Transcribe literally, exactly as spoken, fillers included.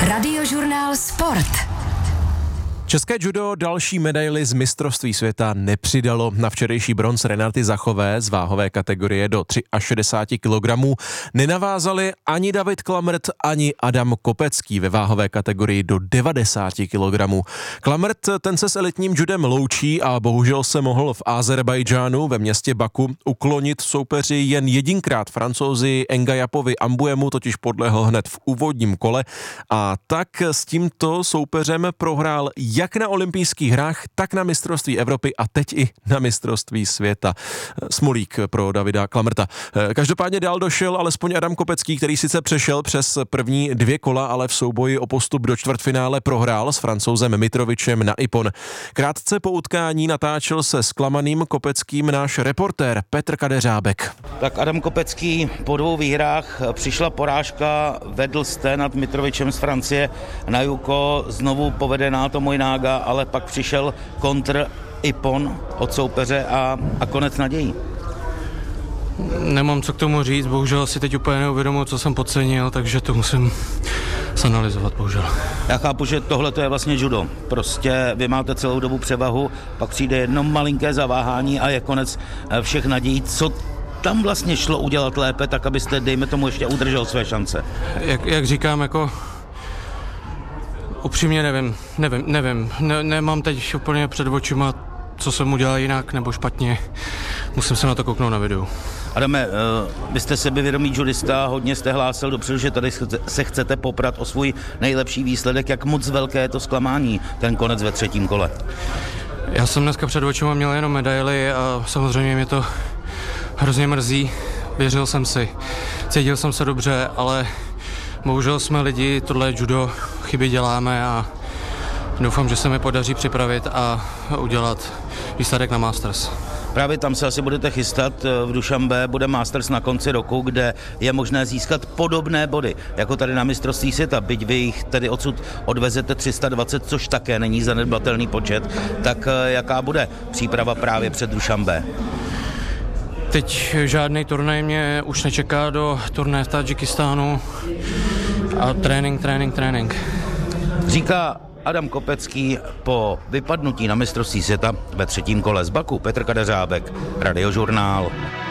Radiožurnál Sport. České judo další medaili z mistrovství světa nepřidalo. Na včerejší bronz Renaty Zachové z váhové kategorie do šedesáti tří kilogramů nenavázali ani David Klamrt, ani Adam Kopecký ve váhové kategorii do devadesáti kilogramů. Klamrt, ten se s elitním judem loučí a bohužel se mohl v Azerbajdžánu ve městě Baku uklonit soupeři jen jedinkrát. Francouzi Engayapovi Ambujemu totiž podlehl hned v úvodním kole a tak s tímto soupeřem prohrál jak na olympijských hrách, tak na mistrovství Evropy a teď i na mistrovství světa. Smolík pro Davida Klamrta. Každopádně dál došel alespoň Adam Kopecký, který sice přešel přes první dvě kola, ale v souboji o postup do čtvrtfinále prohrál s Francouzem Mitrovičem na Ippon. Krátce po utkání natáčel se zklamaným Kopeckým náš reportér Petr Kadeřábek. Tak Adam Kopecký po dvou výhrách, přišla porážka, vedl jste nad Mitrovičem z Francie na Juko, znovu povedená to Mojnága, ale pak přišel kontr Ippon od soupeře a, a konec nadějí. Nemám co k tomu říct, bohužel si teď úplně neuvědomuji, co jsem podcenil, takže to musím zanalyzovat, bohužel. Já chápu, že tohle to je vlastně judo. Prostě vy máte celou dobu převahu, pak přijde jedno malinké zaváhání a je konec všech nadějí. Co tam vlastně šlo udělat lépe, tak abyste, dejme tomu, ještě udržel své šance? Jak, jak říkám, jako upřímně nevím, nevím, nevím. Ne, nemám teď úplně před očima, co jsem udělal jinak nebo špatně. Musím se na to kouknout na videu. Adame, vy jste sebevědomý judista, hodně jste hlásil dopředu, že tady se chcete poprat o svůj nejlepší výsledek. Jak moc velké je to zklamání, ten konec ve třetím kole? Já jsem dneska před očima měl jenom medaily a samozřejmě mě to hrozně mrzí. Věřil jsem si, cítil jsem se dobře, ale bohužel jsme lidi, tohle je judo, chyby děláme a doufám, že se mi podaří připravit a udělat výsledek na Masters. Právě tam se asi budete chystat v Dušanbe, bude Masters na konci roku, kde je možné získat podobné body, jako tady na mistrovství světa, byť vy jich tedy odsud odvezete tři sta dvacet, což také není zanedbatelný počet, tak jaká bude příprava právě před Dušanbe? Teď žádný turnaj mě už nečeká do turnaje v Tadžikistánu a trénink, trénink, trénink. Říká Adam Kopecký po vypadnutí na mistrovství světa ve třetím kole z Baku. Petr Kadeřábek, Radiožurnál.